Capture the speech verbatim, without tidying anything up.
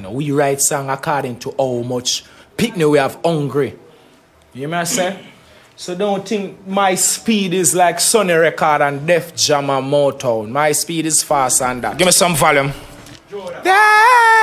know, we write song according to how much picnic we have hungry. You hear me I say? So don't think my speed is like Sony Record and Def Jam and Motown. My speed is fast and that. Give me some volume. Jordan.